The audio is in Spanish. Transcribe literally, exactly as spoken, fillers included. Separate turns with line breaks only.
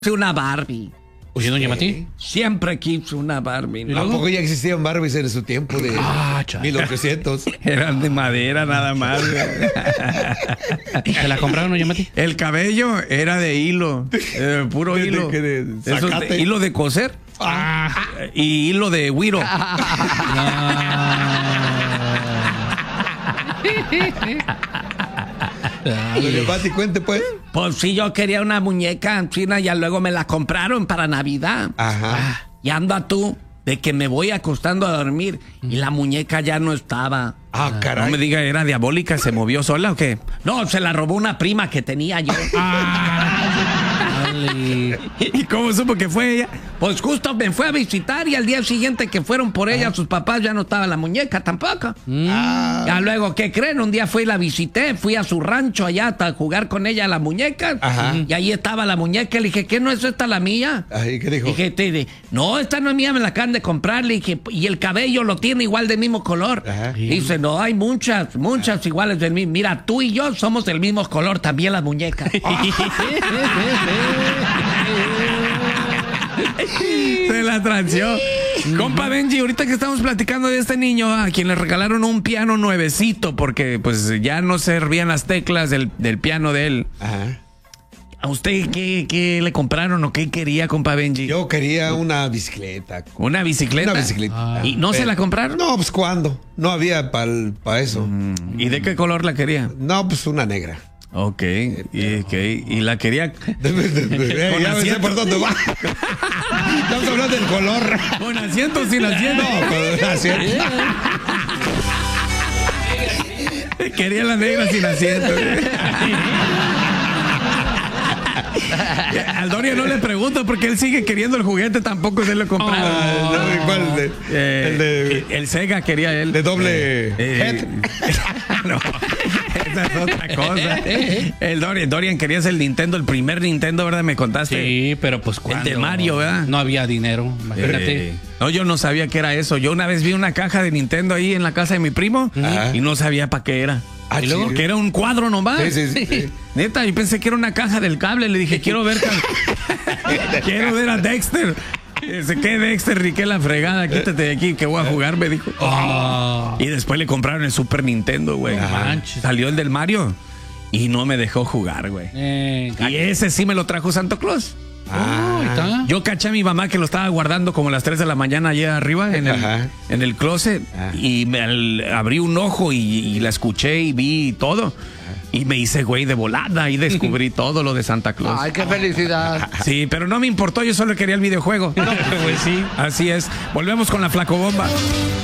una Barbie.
Oye, doña Mati.
Siempre quise una Barbie.
¿No? ¿A poco ya existían Barbies en su tiempo de
ah,
mil ochocientos?
Eran de madera nada más.
¿Se la compraron, doña Mati?
El cabello era de hilo, eh, puro
¿De,
hilo.
de, de, de
Eso, de, hilo de coser.
Ah.
Y hilo de güiro.
Doña Mati, cuente pues.
Pues sí, yo quería una muñeca china y luego me la compraron para Navidad.
Ajá.
Y anda tú de que me voy acostando a dormir y la muñeca ya no estaba.
Ah, caray.
No me diga, ¿era diabólica? ¿Se movió sola o qué? No, se la robó una prima que tenía yo. ¿Y cómo supo que fue ella? Pues justo me fue a visitar y al día siguiente que fueron por ella, ah. sus papás, ya no estaba la muñeca tampoco. Ah. Ya luego, ¿qué creen? Un día fui y la visité, fui a su rancho allá a jugar con ella a la muñeca. Ajá. Y ahí estaba la muñeca. Le dije, ¿qué no es esta la mía?
Ay, ¿qué dijo?
Dije, te, de, no, esta no es mía, me la acaban de comprar. Le dije, y el cabello lo tiene igual del mismo color. Ajá. Dice, no, hay muchas, muchas Ajá. iguales del mismo. Mira, tú y yo somos del mismo color, también las muñecas. Se la transió. Compa Benji, ahorita que estamos platicando de este niño a quien le regalaron un piano nuevecito porque pues ya no servían las teclas del, del piano de él. Ajá. ¿A usted qué, qué le compraron o qué quería, compa Benji?
Yo quería una bicicleta.
¿Una bicicleta?
Una bicicleta.
Ah. ¿Y no Pero, se la compraron?
No, pues ¿cuándo? No había para pa eso.
Mm. ¿Y de qué color la quería?
No, pues una negra.
Ok, y, okay. y la quería.
eh, ya me sé por dónde va. Estamos hablando del color.
¿Con asiento o sin asiento?
No, con asiento.
Quería la negra sin asiento. Al Doria no le pregunto porque él sigue queriendo el juguete, tampoco se lo compraron.
Oh, no, ¿cuál? El, de,
eh,
el, de,
el, el Sega quería él.
De doble
eh,
head.
No, esa es otra cosa. El Dorian, Dorian querías el Nintendo, el primer Nintendo, ¿verdad? Me contaste.
Sí, pero pues cuando
el de Mario, ¿verdad?
No había dinero, imagínate.
Eh, no, yo no sabía que era eso. Yo una vez vi una caja de Nintendo ahí en la casa de mi primo Ajá. y no sabía para qué era.
Ah,
y luego ¿sí? que era un cuadro nomás.
Sí, sí, sí.
Neta, yo pensé que era una caja del cable. Le dije, quiero ver quiero ver a Dexter. Se qué Dexter, ni qué la fregada, quítate de aquí que voy a jugar, me dijo. Oh. Y después le compraron el Super Nintendo, güey. Salió el del Mario y no me dejó jugar, güey. Eh, y ese sí me lo trajo Santo Claus. Ah, yo caché a mi mamá que lo estaba guardando como a las tres de la mañana allá arriba en el, en el closet. Ajá. Y me al, abrí un ojo y, y la escuché y vi todo. Ajá. Y me hice güey de volada y descubrí todo lo de Santa Claus.
Ay, qué felicidad.
Sí, pero no me importó, yo solo quería el videojuego. No, pues sí. Así es. Volvemos con la Flacobomba.